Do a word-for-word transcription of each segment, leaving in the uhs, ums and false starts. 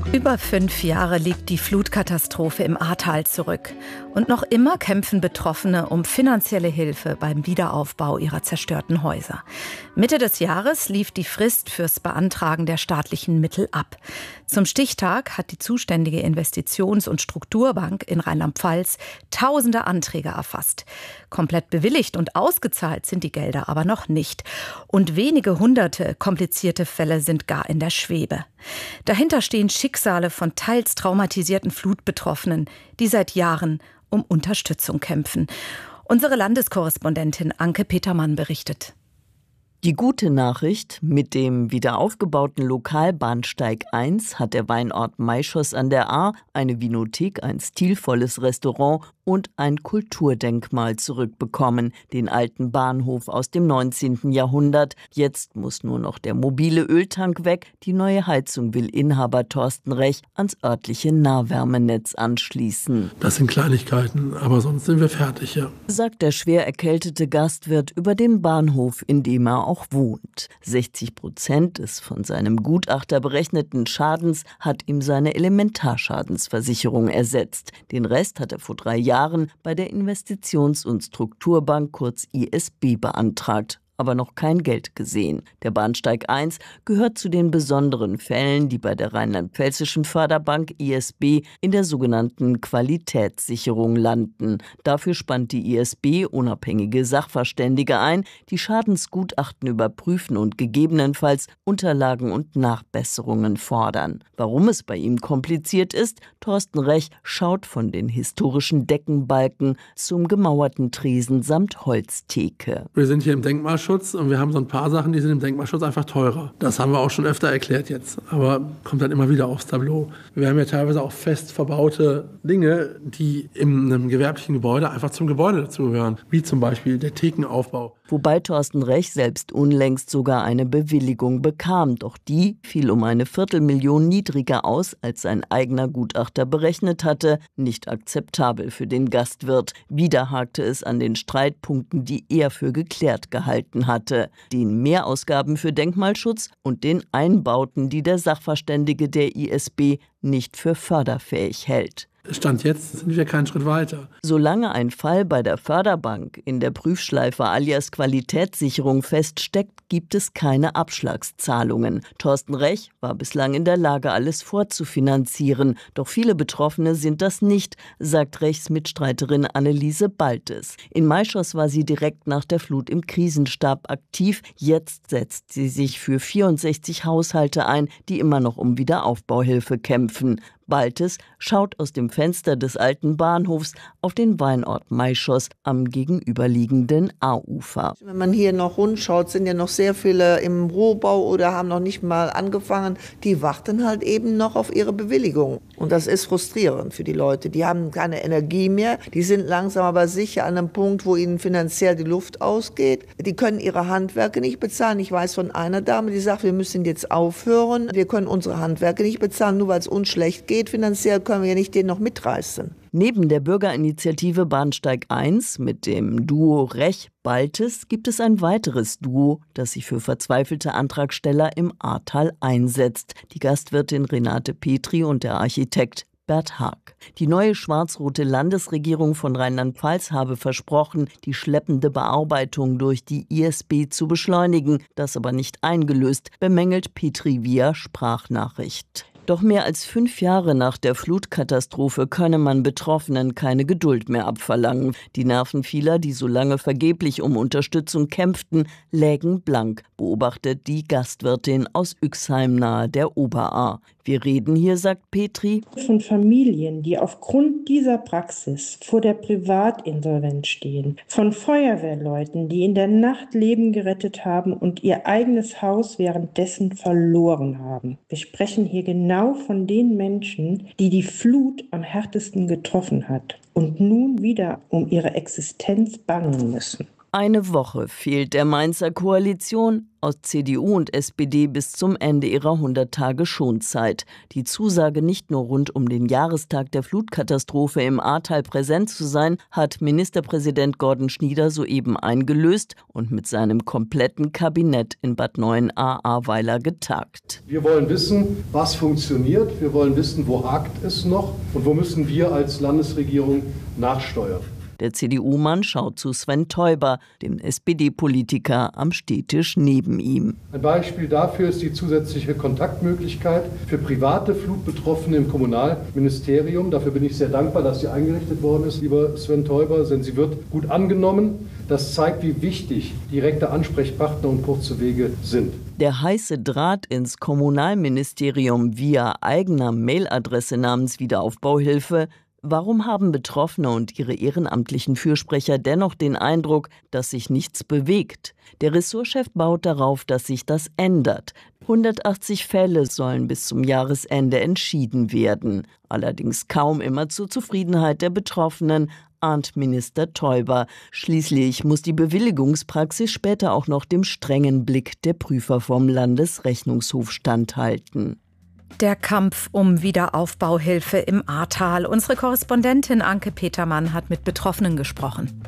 Über fünf Jahre liegt die Flutkatastrophe im Ahrtal zurück. Und noch immer kämpfen Betroffene um finanzielle Hilfe beim Wiederaufbau ihrer zerstörten Häuser. Mitte des Jahres lief die Frist fürs Beantragen der staatlichen Mittel ab. Zum Stichtag hat die zuständige Investitions- und Strukturbank in Rheinland-Pfalz tausende Anträge erfasst. Komplett bewilligt und ausgezahlt sind die Gelder aber noch nicht. Und wenige hunderte komplizierte Fälle sind gar in der Schwebe. Dahinter stehen Schicksale von teils traumatisierten Flutbetroffenen, die seit Jahren um Unterstützung kämpfen. Unsere Landeskorrespondentin Anke Petermann berichtet. Die gute Nachricht: Mit dem wiederaufgebauten Lokalbahnsteig eins hat der Weinort Maischoss an der Ahr eine Vinothek, ein stilvolles Restaurant und ein Kulturdenkmal zurückbekommen, den alten Bahnhof aus dem neunzehnten Jahrhundert. Jetzt muss nur noch der mobile Öltank weg. Die neue Heizung will Inhaber Thorsten Rech ans örtliche Nahwärmenetz anschließen. Das sind Kleinigkeiten, aber sonst sind wir fertig, ja. Sagt der schwer erkältete Gastwirt über dem Bahnhof, in dem er auch wohnt. sechzig Prozent des von seinem Gutachter berechneten Schadens hat ihm seine Elementarschadensversicherung ersetzt. Den Rest hat er vor drei Jahren bei der Investitions- und Strukturbank, kurz I S B, beantragt, aber noch kein Geld gesehen. Der Bahnsteig eins gehört zu den besonderen Fällen, die bei der rheinland-pfälzischen Förderbank I S B in der sogenannten Qualitätssicherung landen. Dafür spannt die I S B unabhängige Sachverständige ein, die Schadensgutachten überprüfen und gegebenenfalls Unterlagen und Nachbesserungen fordern. Warum es bei ihm kompliziert ist? Thorsten Rech schaut von den historischen Deckenbalken zum gemauerten Tresen samt Holztheke. Wir sind hier im Denkmalschutz. Und wir haben so ein paar Sachen, die sind im Denkmalschutz einfach teurer. Das haben wir auch schon öfter erklärt jetzt, aber kommt dann immer wieder aufs Tableau. Wir haben ja teilweise auch fest verbaute Dinge, die in einem gewerblichen Gebäude einfach zum Gebäude dazugehören, wie zum Beispiel der Thekenaufbau. Wobei Thorsten Rech selbst unlängst sogar eine Bewilligung bekam. Doch die fiel um eine Viertelmillion niedriger aus, als sein eigener Gutachter berechnet hatte. Nicht akzeptabel für den Gastwirt. Wieder hakte es an den Streitpunkten, die er für geklärt gehalten hatte. Den Mehrausgaben für Denkmalschutz und den Einbauten, die der Sachverständige der I S B nicht für förderfähig hält. Stand jetzt sind wir keinen Schritt weiter. Solange ein Fall bei der Förderbank in der Prüfschleife alias Qualitätssicherung feststeckt, gibt es keine Abschlagszahlungen. Thorsten Rech war bislang in der Lage, alles vorzufinanzieren. Doch viele Betroffene sind das nicht, sagt Rechs Mitstreiterin Anneliese Baltes. In Maischoss war sie direkt nach der Flut im Krisenstab aktiv. Jetzt setzt sie sich für vierundsechzig Haushalte ein, die immer noch um Wiederaufbauhilfe kämpfen. Baltes schaut aus dem Fenster des alten Bahnhofs auf den Weinort Maischoss am gegenüberliegenden Ahrufer. Wenn man hier noch rundschaut, sind ja noch sehr viele im Rohbau oder haben noch nicht mal angefangen. Die warten halt eben noch auf ihre Bewilligung. Und das ist frustrierend für die Leute. Die haben keine Energie mehr. Die sind langsam aber sicher an einem Punkt, wo ihnen finanziell die Luft ausgeht. Die können ihre Handwerker nicht bezahlen. Ich weiß von einer Dame, die sagt, wir müssen jetzt aufhören. Wir können unsere Handwerker nicht bezahlen, nur weil es uns schlecht geht. Finanziell können wir ja nicht den noch mitreißen. Neben der Bürgerinitiative Bahnsteig eins mit dem Duo Rech-Baltes gibt es ein weiteres Duo, das sich für verzweifelte Antragsteller im Ahrtal einsetzt. Die Gastwirtin Renate Petri und der Architekt Bert Haag. Die neue schwarz-rote Landesregierung von Rheinland-Pfalz habe versprochen, die schleppende Bearbeitung durch die I S B zu beschleunigen, das aber nicht eingelöst, bemängelt Petri via Sprachnachricht. Doch mehr als fünf Jahre nach der Flutkatastrophe könne man Betroffenen keine Geduld mehr abverlangen. Die Nerven vieler, die so lange vergeblich um Unterstützung kämpften, lägen blank, beobachtet die Gastwirtin aus Üxheim nahe der Oberahr. Wir reden hier, sagt Petri, von Familien, die aufgrund dieser Praxis vor der Privatinsolvenz stehen, von Feuerwehrleuten, die in der Nacht Leben gerettet haben und ihr eigenes Haus währenddessen verloren haben. Wir sprechen hier genau von den Menschen, die die Flut am härtesten getroffen hat und nun wieder um ihre Existenz bangen müssen. Eine Woche fehlt der Mainzer Koalition aus C D U und S P D bis zum Ende ihrer hundert-Tage-Schonzeit. Die Zusage, nicht nur rund um den Jahrestag der Flutkatastrophe im Ahrtal präsent zu sein, hat Ministerpräsident Gordon Schnieder soeben eingelöst und mit seinem kompletten Kabinett in Bad Neuenahr-Ahrweiler getagt. Wir wollen wissen, was funktioniert. Wir wollen wissen, wo hakt es noch und wo müssen wir als Landesregierung nachsteuern. Der C D U-Mann schaut zu Sven Teuber, dem S P D-Politiker am Stehtisch neben ihm. Ein Beispiel dafür ist die zusätzliche Kontaktmöglichkeit für private Flutbetroffene im Kommunalministerium. Dafür bin ich sehr dankbar, dass sie eingerichtet worden ist, lieber Sven Teuber, denn sie wird gut angenommen. Das zeigt, wie wichtig direkte Ansprechpartner und kurze Wege sind. Der heiße Draht ins Kommunalministerium via eigener Mailadresse namens Wiederaufbauhilfe. Warum haben Betroffene und ihre ehrenamtlichen Fürsprecher dennoch den Eindruck, dass sich nichts bewegt? Der Ressortchef baut darauf, dass sich das ändert. hundertachtzig Fälle sollen bis zum Jahresende entschieden werden. Allerdings kaum immer zur Zufriedenheit der Betroffenen, ahnt Minister Teuber. Schließlich muss die Bewilligungspraxis später auch noch dem strengen Blick der Prüfer vom Landesrechnungshof standhalten. Der Kampf um Wiederaufbauhilfe im Ahrtal. Unsere Korrespondentin Anke Petermann hat mit Betroffenen gesprochen.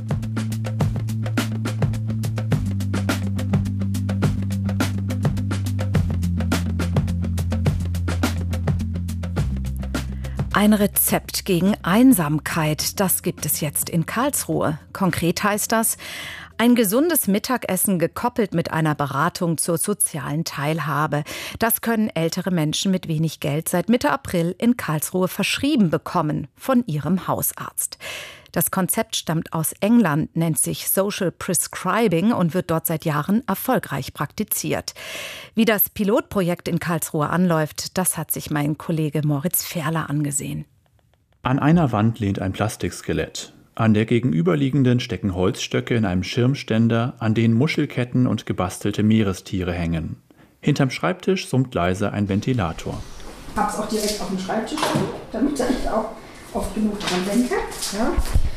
Ein Rezept gegen Einsamkeit, das gibt es jetzt in Karlsruhe. Konkret heißt das: ein gesundes Mittagessen gekoppelt mit einer Beratung zur sozialen Teilhabe. Das können ältere Menschen mit wenig Geld seit Mitte April in Karlsruhe verschrieben bekommen von ihrem Hausarzt. Das Konzept stammt aus England, nennt sich Social Prescribing und wird dort seit Jahren erfolgreich praktiziert. Wie das Pilotprojekt in Karlsruhe anläuft, das hat sich mein Kollege Moritz Ferler angesehen. An einer Wand lehnt ein Plastikskelett. An der gegenüberliegenden stecken Holzstöcke in einem Schirmständer, an denen Muschelketten und gebastelte Meerestiere hängen. Hinterm Schreibtisch summt leise ein Ventilator. Ich habe es auch direkt auf dem Schreibtisch, damit ich auch oft genug dran denke. Ja.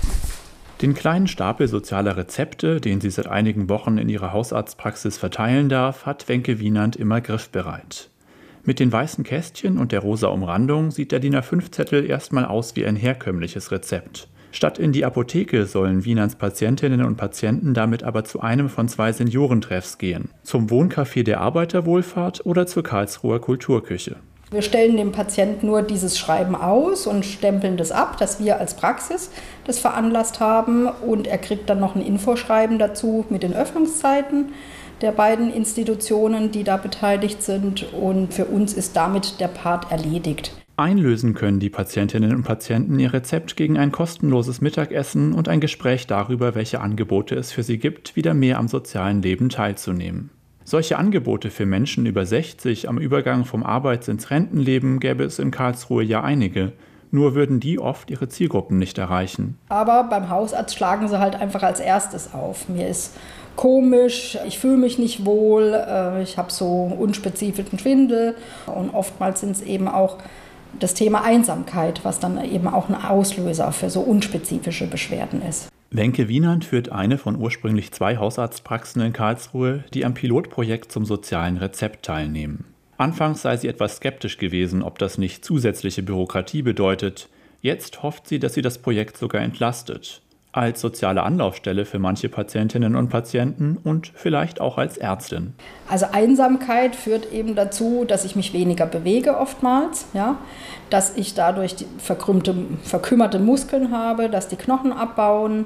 Den kleinen Stapel sozialer Rezepte, den sie seit einigen Wochen in ihrer Hausarztpraxis verteilen darf, hat Wenke Wienand immer griffbereit. Mit den weißen Kästchen und der rosa Umrandung sieht der D I N A fünf Zettel erstmal aus wie ein herkömmliches Rezept. Statt in die Apotheke sollen Wienands Patientinnen und Patienten damit aber zu einem von zwei Seniorentreffs gehen. Zum Wohncafé der Arbeiterwohlfahrt oder zur Karlsruher Kulturküche. Wir stellen dem Patienten nur dieses Schreiben aus und stempeln das ab, dass wir als Praxis das veranlasst haben. Und er kriegt dann noch ein Infoschreiben dazu mit den Öffnungszeiten der beiden Institutionen, die da beteiligt sind. Und für uns ist damit der Part erledigt. Einlösen können die Patientinnen und Patienten ihr Rezept gegen ein kostenloses Mittagessen und ein Gespräch darüber, welche Angebote es für sie gibt, wieder mehr am sozialen Leben teilzunehmen. Solche Angebote für Menschen über sechzig am Übergang vom Arbeits- ins Rentenleben gäbe es in Karlsruhe ja einige. Nur würden die oft ihre Zielgruppen nicht erreichen. Aber beim Hausarzt schlagen sie halt einfach als erstes auf. Mir ist komisch, ich fühle mich nicht wohl, ich habe so unspezifischen Schwindel. Und oftmals sind es eben auch das Thema Einsamkeit, was dann eben auch ein Auslöser für so unspezifische Beschwerden ist. Wenke Wienand führt eine von ursprünglich zwei Hausarztpraxen in Karlsruhe, die am Pilotprojekt zum sozialen Rezept teilnehmen. Anfangs sei sie etwas skeptisch gewesen, ob das nicht zusätzliche Bürokratie bedeutet. Jetzt hofft sie, dass sie das Projekt sogar entlastet. Als soziale Anlaufstelle für manche Patientinnen und Patienten und vielleicht auch als Ärztin. Also Einsamkeit führt eben dazu, dass ich mich weniger bewege oftmals, ja, dass ich dadurch die verkrümmte, verkümmerte Muskeln habe, dass die Knochen abbauen,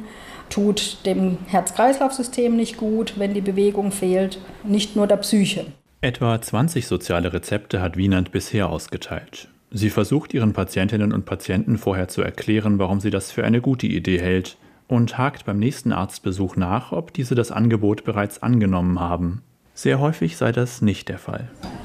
tut dem Herz-Kreislauf-System nicht gut, wenn die Bewegung fehlt, nicht nur der Psyche. Etwa zwanzig soziale Rezepte hat Wienand bisher ausgeteilt. Sie versucht ihren Patientinnen und Patienten vorher zu erklären, warum sie das für eine gute Idee hält, und hakt beim nächsten Arztbesuch nach, ob diese das Angebot bereits angenommen haben. Sehr häufig sei das nicht der Fall.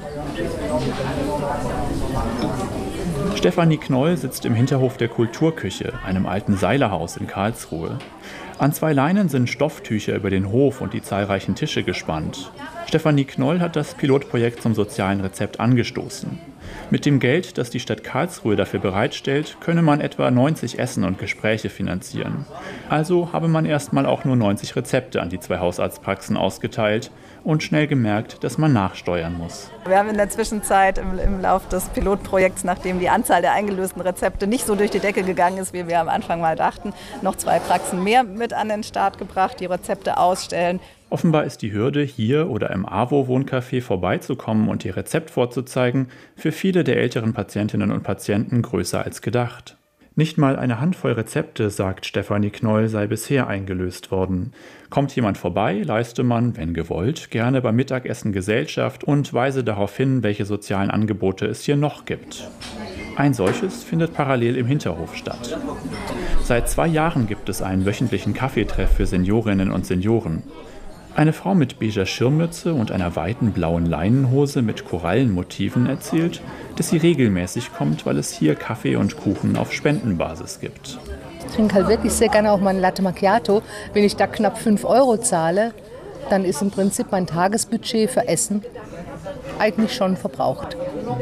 Stefanie Knoll sitzt im Hinterhof der Kulturküche, einem alten Seilerhaus in Karlsruhe. An zwei Leinen sind Stofftücher über den Hof und die zahlreichen Tische gespannt. Stefanie Knoll hat das Pilotprojekt zum sozialen Rezept angestoßen. Mit dem Geld, das die Stadt Karlsruhe dafür bereitstellt, könne man etwa neunzig Essen und Gespräche finanzieren. Also habe man erstmal auch nur neunzig Rezepte an die zwei Hausarztpraxen ausgeteilt und schnell gemerkt, dass man nachsteuern muss. Wir haben in der Zwischenzeit im, im Lauf des Pilotprojekts, nachdem die Anzahl der eingelösten Rezepte nicht so durch die Decke gegangen ist, wie wir am Anfang mal dachten, noch zwei Praxen mehr mit an den Start gebracht, die Rezepte ausstellen. Offenbar ist die Hürde, hier oder im A W O-Wohncafé vorbeizukommen und ihr Rezept vorzuzeigen, für viele der älteren Patientinnen und Patienten größer als gedacht. Nicht mal eine Handvoll Rezepte, sagt Stefanie Knoll, sei bisher eingelöst worden. Kommt jemand vorbei, leiste man, wenn gewollt, gerne beim Mittagessen Gesellschaft und weise darauf hin, welche sozialen Angebote es hier noch gibt. Ein solches findet parallel im Hinterhof statt. Seit zwei Jahren gibt es einen wöchentlichen Kaffeetreff für Seniorinnen und Senioren. Eine Frau mit beiger Schirmmütze und einer weiten blauen Leinenhose mit Korallenmotiven erzählt, dass sie regelmäßig kommt, weil es hier Kaffee und Kuchen auf Spendenbasis gibt. Ich trinke halt wirklich sehr gerne auch mal eine Latte Macchiato. Wenn ich da knapp fünf Euro zahle, dann ist im Prinzip mein Tagesbudget für Essen eigentlich schon verbraucht.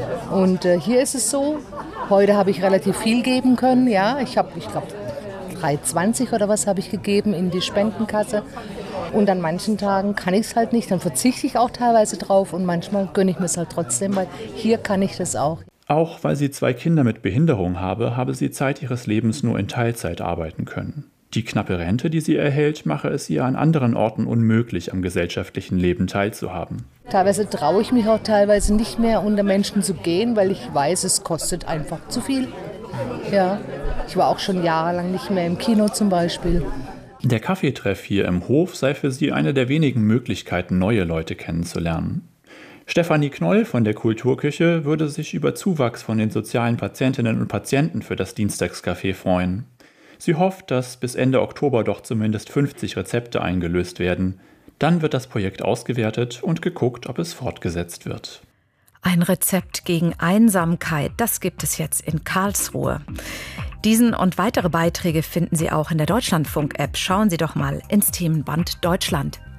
Und äh, hier ist es so, heute habe ich relativ viel geben können. Ja, ich habe, ich glaube, drei zwanzig oder was habe ich gegeben in die Spendenkasse. Und an manchen Tagen kann ich es halt nicht, dann verzichte ich auch teilweise drauf und manchmal gönne ich mir es halt trotzdem, weil hier kann ich das auch. Auch weil sie zwei Kinder mit Behinderung habe, habe sie Zeit ihres Lebens nur in Teilzeit arbeiten können. Die knappe Rente, die sie erhält, mache es ihr an anderen Orten unmöglich, am gesellschaftlichen Leben teilzuhaben. Teilweise traue ich mich auch teilweise nicht mehr, unter Menschen zu gehen, weil ich weiß, es kostet einfach zu viel. Ja, ich war auch schon jahrelang nicht mehr im Kino zum Beispiel. Der Kaffeetreff hier im Hof sei für sie eine der wenigen Möglichkeiten, neue Leute kennenzulernen. Stefanie Knoll von der Kulturküche würde sich über Zuwachs von den sozialen Patientinnen und Patienten für das Dienstagscafé freuen. Sie hofft, dass bis Ende Oktober doch zumindest fünfzig Rezepte eingelöst werden. Dann wird das Projekt ausgewertet und geguckt, ob es fortgesetzt wird. Ein Rezept gegen Einsamkeit, das gibt es jetzt in Karlsruhe. Diesen und weitere Beiträge finden Sie auch in der Deutschlandfunk-App. Schauen Sie doch mal ins Themenband Deutschland.